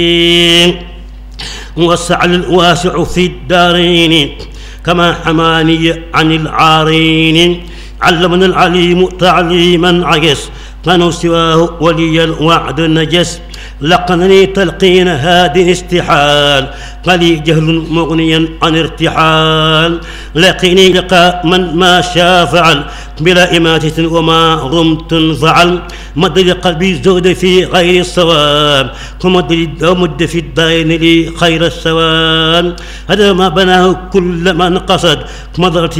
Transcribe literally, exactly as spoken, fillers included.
وسع الواسع في الدارين كما حماني عن العارين. علمنا العليم تعليما عجز كانوا سواه ولي الوعد نجس. لقنني تلقين هاد استحال قلي جهل مغنيا عن ارتحال. لقيني لقاء من ما شاء فعل بلا إماتة وما غمت فعل. مد لقلبي زهد في غير الصواب ومد في الدين لي خير الثواب. هذا ما بناه كل من قصد مضرتي